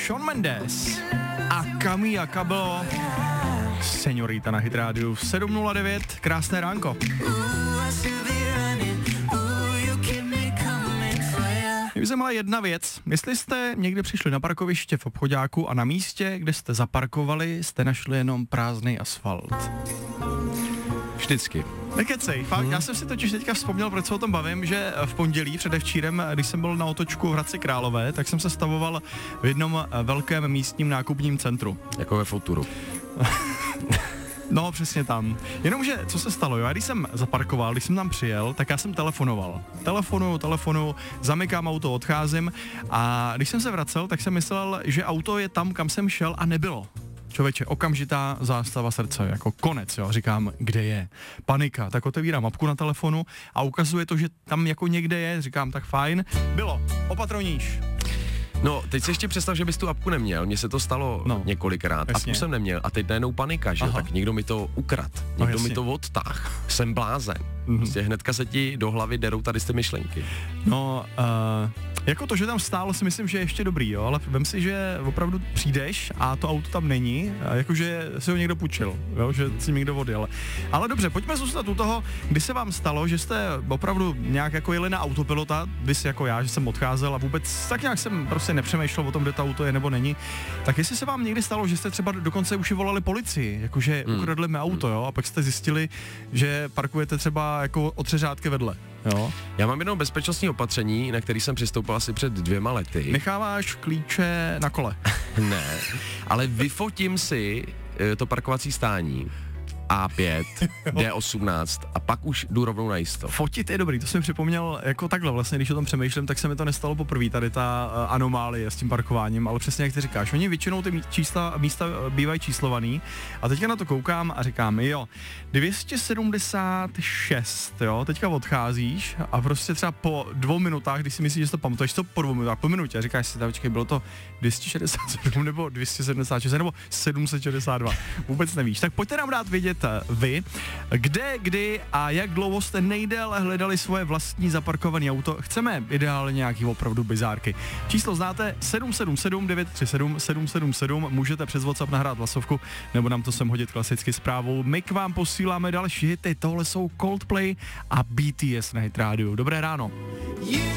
Shawn Mendes a Camila Cabello. Señorita na Hit Radio 7:09, krásné ránko. Mě by zajímala jedna věc, jestli jste někdy přišli na parkoviště v obchoďáku a na místě, kde jste zaparkovali, jste našli jenom prázdný asfalt. Vždycky. Nekecej, fakt, já jsem si totiž teďka vzpomněl, proč se o tom bavím, že v pondělí předevčírem, když jsem byl na otočku v Hradci Králové, tak jsem se stavoval v jednom velkém místním nákupním centru. Jako ve Futuru. No, přesně tam. Jenomže, co se stalo, jo? Já když jsem zaparkoval, když jsem tam přijel, tak já jsem telefonoval. Telefonuju, zamykám auto, odcházím a když jsem se vracel, tak jsem myslel, že auto je tam, kam jsem šel a nebylo. Člověče, okamžitá zástava srdce, jako konec, jo, říkám, kde je, panika, tak otevírám mapku na telefonu a ukazuje to, že tam jako někde je, říkám, tak fajn, bylo, opatroníš. No, teď si ještě představ, že bys tu apku neměl, mně se to stalo několikrát, jasně. Apku jsem neměl a teď najednou panika, že tak někdo mi to ukrad, někdo mi to odtáh, jsem blázen, prostě hnedka se ti do hlavy derou tady z ty myšlenky. No, jako to, že tam stálo, si myslím, že je ještě dobrý, jo, ale vem si, že opravdu přijdeš a to auto tam není, jakože si ho někdo půjčil, jo, že si někdo odjel. Ale dobře, pojďme zůstat u toho, kdy se vám stalo, že jste opravdu nějak jako jeli na autopilota, vys jako já, že jsem odcházel a vůbec tak nějak jsem prostě nepřemýšlel o tom, kde to auto je nebo není. Tak jestli se vám někdy stalo, že jste třeba dokonce už i volali policii, jakože ukradli mi auto, jo, a pak jste zjistili, že parkujete třeba jako o 3 řádky vedle. Jo. Já mám jedno bezpečnostní opatření, na který jsem přistoupil asi před 2 lety. Necháváš klíče na kole? Ne, ale vyfotím si to parkovací stání A5, D18 a pak už jdu rovnou na jisto. Fotit je dobrý, to jsem mi připomněl jako takhle vlastně, když o tom přemýšlím, tak se mi to nestalo poprvé, tady ta anomálie s tím parkováním, ale přesně jak ty říkáš, oni většinou ty místa bývají číslovaný a teďka na to koukám a říkám, jo, 276, jo, teďka odcházíš a prostě třeba po 2 minutách, když si myslíš, že to pamatuješ, to po 2 minutách, po minutě a říkáš si, počkej, bylo to 267 nebo 276 nebo 762, vůbec nevíš, tak pojďte nám dát vědět vy, kde, kdy a jak dlouho jste nejdéle hledali svoje vlastní zaparkované auto. Chceme ideálně nějaký opravdu bizárky. Číslo znáte 777 937 777, můžete přes WhatsApp nahrát hlasovku nebo nám to sem hodit klasicky zprávou. My k vám posíláme další hity, tohle jsou Coldplay a BTS na Hit Radio. Dobré ráno.